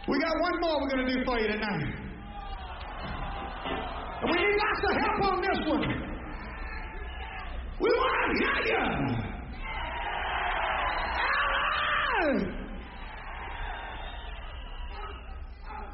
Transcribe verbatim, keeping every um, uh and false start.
We got one more we're going to do for you tonight. And we need lots of help on this one. We want to hear you. All right.